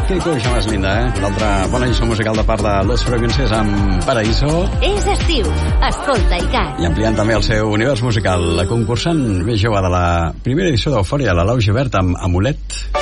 Qué cosa más linda, Una altra bona lliçó musical de part de Los Fragrances amb Paraíso. És estiu. Escolta ICAT. I ampliant també el seu univers musical, la concursant més jove de la primera edició d'Eufòria, la Lau Gibert, amb Amulet.